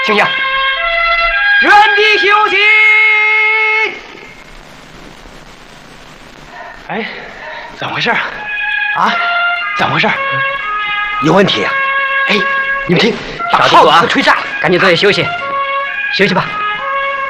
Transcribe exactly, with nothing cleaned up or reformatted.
请下，原地休息。哎，怎么回事啊？啊，怎么回事？有问题啊！哎，你们听，把号子吹炸，赶紧坐下休息，休息吧。